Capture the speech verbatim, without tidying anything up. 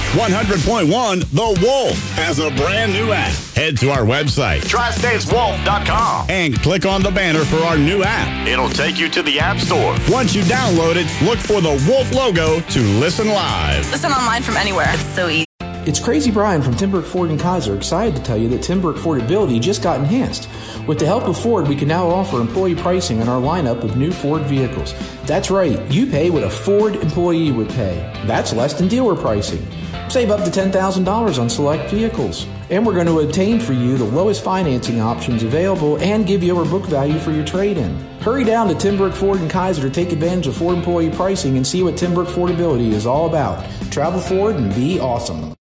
one hundred point one The Wolf has a brand new app. Head to our website, tri states wolf dot com, and click on the banner for our new app. It'll take you to the App Store. Once you download it, look for the Wolf logo to listen live. Listen online from anywhere. It's so easy. It's Crazy Brian from Tim Burke Ford and Kaiser, excited to tell you that Tim Burke Fordability just got enhanced. With the help of Ford, we can now offer employee pricing on our lineup of new Ford vehicles. That's right, you pay what a Ford employee would pay. That's less than dealer pricing. Save up to ten thousand dollars on select vehicles. And we're going to obtain for you the lowest financing options available and give you our book value for your trade-in. Hurry down to Tim Burke Ford and Kaiser to take advantage of Ford employee pricing and see what Tim Burke Fordability is all about. Travel Ford and be awesome.